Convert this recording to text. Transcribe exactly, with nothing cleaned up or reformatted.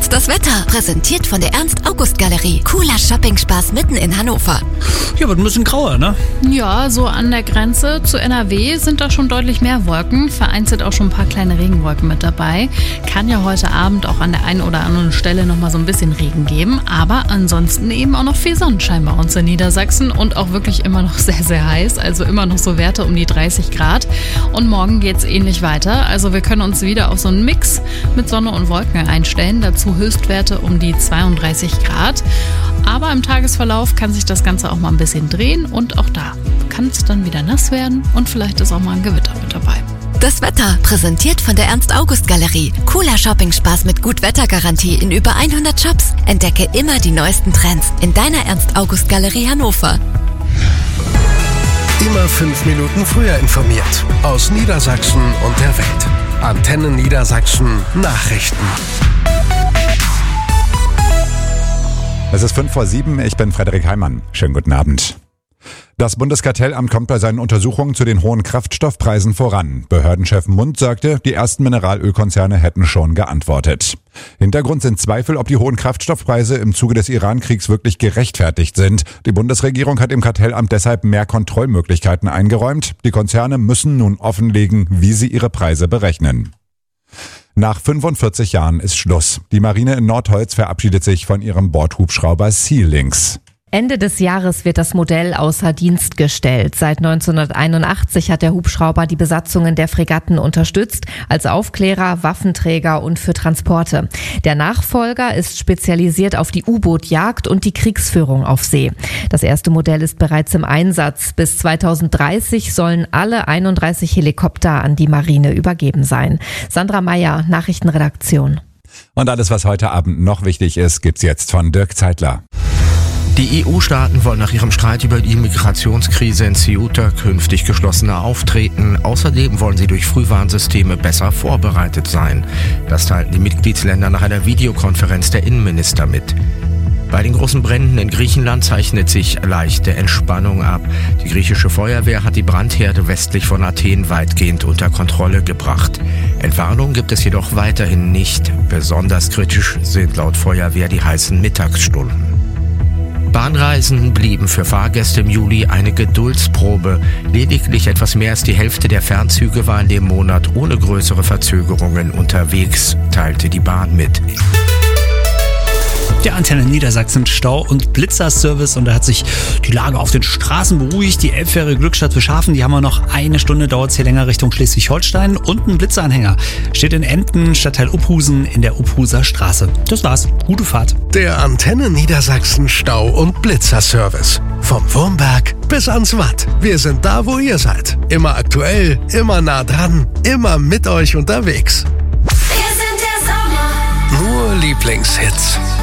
Das Wetter, präsentiert von der Ernst-August-Galerie. Cooler Shopping-Spaß mitten in Hannover. Ja, wird ein bisschen grauer, ne? Ja, so an der Grenze zu N R W sind da schon deutlich mehr Wolken. Vereinzelt auch schon ein paar kleine Regenwolken mit dabei. Kann ja heute Abend auch an der einen oder anderen Stelle nochmal so ein bisschen Regen geben. Aber ansonsten eben auch noch viel Sonnenschein bei uns in Niedersachsen. Und auch wirklich immer noch sehr, sehr heiß. Also immer noch so Werte um die dreißig Grad. Und morgen geht's ähnlich weiter. Also wir können uns wieder auf so einen Mix mit Sonne und Wolken einstellen. Dazu Höchstwerte um die zweiunddreißig Grad. Aber im Tagesverlauf kann sich das Ganze auch mal ein bisschen drehen und auch da kann es dann wieder nass werden und vielleicht ist auch mal ein Gewitter mit dabei. Das Wetter, präsentiert von der Ernst-August-Galerie. Cooler Shopping-Spaß mit Gut-Wetter-Garantie in über hundert Shops. Entdecke immer die neuesten Trends in deiner Ernst-August-Galerie Hannover. Immer fünf Minuten früher informiert. Aus Niedersachsen und der Welt. Antenne Niedersachsen Nachrichten. Es ist fünf vor sieben, ich bin Frederik Heimann. Schönen guten Abend. Das Bundeskartellamt kommt bei seinen Untersuchungen zu den hohen Kraftstoffpreisen voran. Behördenchef Mund sagte, die ersten Mineralölkonzerne hätten schon geantwortet. Hintergrund sind Zweifel, ob die hohen Kraftstoffpreise im Zuge des Iran-Kriegs wirklich gerechtfertigt sind. Die Bundesregierung hat dem Kartellamt deshalb mehr Kontrollmöglichkeiten eingeräumt. Die Konzerne müssen nun offenlegen, wie sie ihre Preise berechnen. Nach fünfundvierzig Jahren ist Schluss. Die Marine in Nordholz verabschiedet sich von ihrem Bordhubschrauber Sea Lynx. Ende des Jahres wird das Modell außer Dienst gestellt. Seit neunzehnhunderteinundachtzig hat der Hubschrauber die Besatzungen der Fregatten unterstützt, als Aufklärer, Waffenträger und für Transporte. Der Nachfolger ist spezialisiert auf die U-Boot-Jagd und die Kriegsführung auf See. Das erste Modell ist bereits im Einsatz. Bis zweitausenddreißig sollen alle einunddreißig Helikopter an die Marine übergeben sein. Sandra Meyer, Nachrichtenredaktion. Und alles, was heute Abend noch wichtig ist, gibt's jetzt von Dirk Zeitler. Die E U-Staaten wollen nach ihrem Streit über die Migrationskrise in Ceuta künftig geschlossener auftreten. Außerdem wollen sie durch Frühwarnsysteme besser vorbereitet sein. Das teilten die Mitgliedsländer nach einer Videokonferenz der Innenminister mit. Bei den großen Bränden in Griechenland zeichnet sich leichte Entspannung ab. Die griechische Feuerwehr hat die Brandherde westlich von Athen weitgehend unter Kontrolle gebracht. Entwarnung gibt es jedoch weiterhin nicht. Besonders kritisch sind laut Feuerwehr die heißen Mittagsstunden. Bahnreisen blieben für Fahrgäste im Juli eine Geduldsprobe. Lediglich etwas mehr als die Hälfte der Fernzüge war in dem Monat ohne größere Verzögerungen unterwegs, teilte die Bahn mit. Der Antenne Niedersachsen Stau- und Blitzerservice und da hat sich die Lage auf den Straßen beruhigt. Die Elbfähre Glückstadt Bischhafen, die haben wir noch eine Stunde, dauert es hier länger Richtung Schleswig-Holstein und ein Blitzeranhänger steht in Emden, Stadtteil Uphusen in der Uphuser Straße. Das war's. Gute Fahrt. Der Antenne Niedersachsen Stau- und Blitzerservice. Vom Wurmberg bis ans Watt. Wir sind da, wo ihr seid. Immer aktuell, immer nah dran, immer mit euch unterwegs. Wir sind der Sommer. Nur Lieblingshits.